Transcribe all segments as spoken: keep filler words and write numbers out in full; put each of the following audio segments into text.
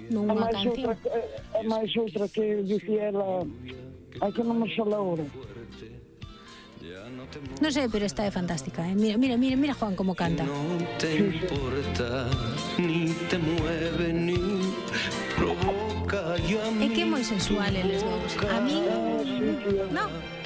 nunha canción. É máis outra que dicía ela, hai que non me sale ahora. Non sei, pero esta é fantástica, eh? Mira, mira, mira, mira Juan como canta. No te importa, ni te mueve, ni provoca. É que é moi sensual eles dous. A mí, no.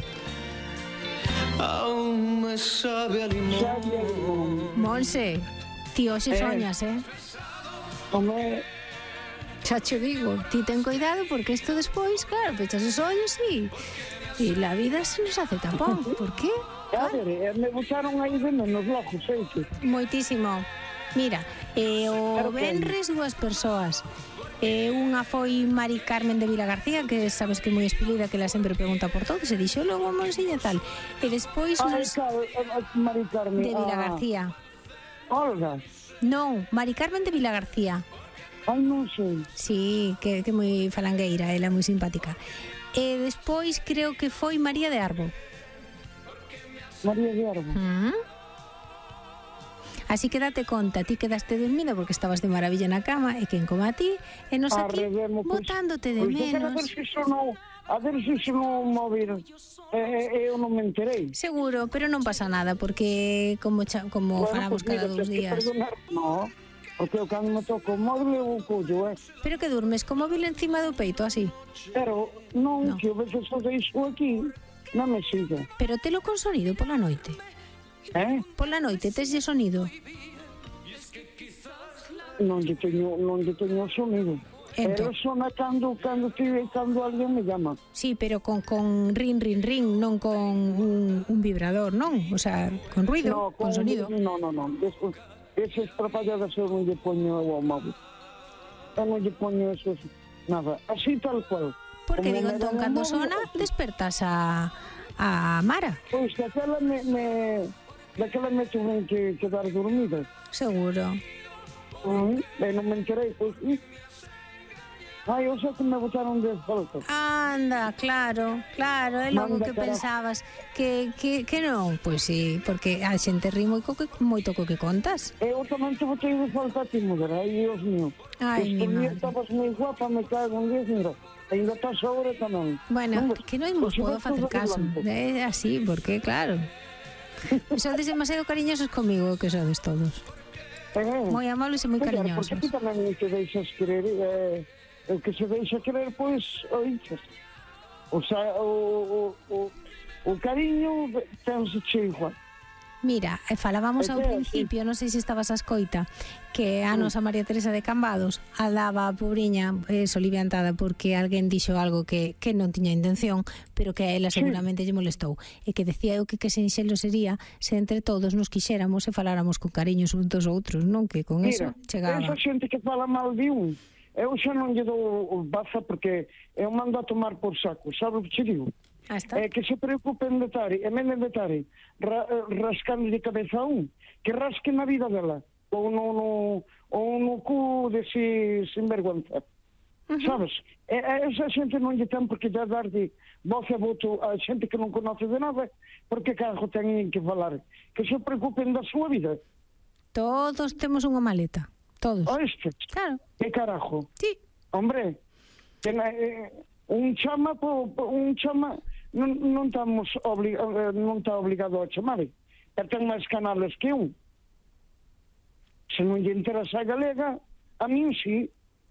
Aún me sabe a limón. Monse, ti hoxe soñas, eh? Home, Xa che digo, ti ten cuidado porque isto despois, claro, pechas os ollos e e la vida se nos hace tapón. Por qué? a ver, me botaron aí de menos logo, sei que. Moitísimo. Mira, eh, o venres dúas persoas. Eh, unha foi Mari Carmen de Vilagarcía, que sabes que é moi espelida, que la sempre pregunta por todo, se dixo logo Monsiña e tal. E despois Ai, nos... claro, Mari Carmen. de Vilagarcía. Ah, Olga. Non, Mari Carmen de Vilagarcía. Ai, non sei. Sí, que, que moi falangueira, ela é moi simpática. E despois creo que foi María de Arbo. María de Arbo. ¿Mm? Así que date conta, ti quedaste dormida porque estabas de maravilla na cama e quen como a ti, e nos aquí Arredemo, pois, botándote de pois, menos. A ver se sonou, a ver se sonou un móvil, eh, eu non me enterei. Seguro, pero non pasa nada porque como cha, como Bueno, falamos pues, cada mira, dous tens que días. perdonar, no, porque eu cando me toco o móvil eu o collo, eh. Pero que durmes co móvil encima do peito así. Pero non, No. que eu veces o deixo aquí na mesilla. Pero telo con sonido pola noite. Eh? Pola noite teslle sonido. Non lle teño, non lle teño sonido. Entón. Pero sona cando, cando, te, cando alguén me llama. Sí, pero con, con rin, rin, rin, non con un, un vibrador, non? O sea, con ruido, No, con, con sonido. No, no, no. Despois, esas trapalladas eu non lle poño ao móvil. Eu non lle poño esos, nada. Así tal cual. Porque Como digo, me entón, dan o cando móvil, sona, despertas a, a Mara. Pois daquela me, me daquela me tuve que quedar dormida. Seguro. Uh, e non me enterei, pois. Uh. Ai, eu sei que me botaron de falta. Anda, claro, claro, é logo Manda que carajo. pensabas que, que, que non, pois sí, porque a xente ri moi co que, moito co que contas. Eu tamén te botei de falta a ti, mujer. Ai, Dios mío. Ai, mi Este día madre. estabas moi guapa, me cago en Dios, mira. Ainda estás agora tamén. Bueno, Non, que non imos pois podo ibas facer todo caso. adelante. É así, porque claro. Sodes demasiado cariñosos comigo, que sodes todos. Eh, Moi amables e moi Claro, cariñosos. porque ti tamén te deixas querer, eh, o que se deixa querer, pois, oíches. O sea, o, o, o, o cariño tense che igual. Mira, eh, falábamos É ao que é principio, non sei se estabas a escoita, que a nosa María Teresa de Cambados alaba a pobriña eh, soliviantada porque alguén dixo algo que, que non tiña intención, pero que a ela seguramente lle molestou. E que decía eu que que sinxelo sería se entre todos nos quixéramos e faláramos con cariños uns dos outros, non? Que con eso Mira, chegaba. esa xente que fala mal de un, eu xa non lle dou o baza porque eu mando a tomar por saco, sabe o que che digo? Ah, está. É que se preocupen de estar, e men de estar ra, rascando de cabeza a un, que rasque na vida dela, ou no, no, ou no cu de si sinvergüenza. Uh-huh. Sabes? E, e esa xente non lle ten porque já dar de voz e voto a xente que non conoce de nada, porque carro ten que falar. Que se preocupen da súa vida. Todos temos unha maleta. Todos. O este, Claro. que carajo. Sí. Hombre, que na, eh, un chama, po, po, un chama, non, non estamos obli, eh, non está obligado a chamar. E ten máis canales que un. Se non lle interesa a galega, a min sí.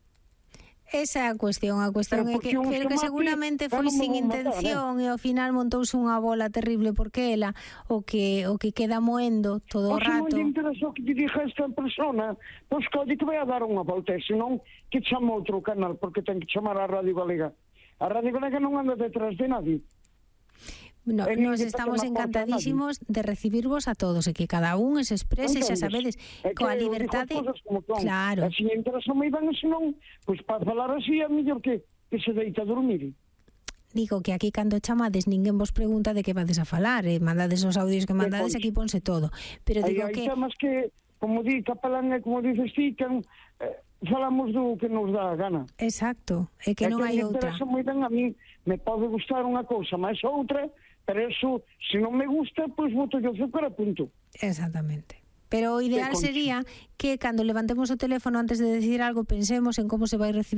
Esa é a cuestión, a cuestión Pero é que, porque un pero que tomate, seguramente claro, foi me sin vou matar, intención e ao final montouse unha bola terrible porque ela o que o que queda moendo todo o O se non rato. lle interesa o que lle diga esta persona, pois colle que vai a dar unha volta, e senón que chama outro canal, porque ten que chamar a Radio Galega. A Radio Galega non anda detrás de nadie. No, E nin nos que estamos toque na porta a encantadísimos de recibirvos a todos e que cada un se exprese, xa sabedes, É que coa eu liberdade. digo as cousas como son. Claro. E se me interesa moi ben, senón, pois para falar así é mellor que, que se deita a dormir. Digo que aquí cando chamades ninguén vos pregunta de que vades a falar, e mandades os audios que mandades, pois. aquí ponse todo. Pero Aí digo hai que temas que, como di Capelán e como dices ti, que eh, falamos do que nos dá a gana. exacto, é que É non que hai me outra. interesa moi ben a mí, me pode gustar unha cousa, máis outra, pero eso, se non me gusta, pois boto yo azúcar a punto. Exactamente. Pero o ideal concho. sería que cando levantemos o teléfono antes de decir algo pensemos en como se vai recibir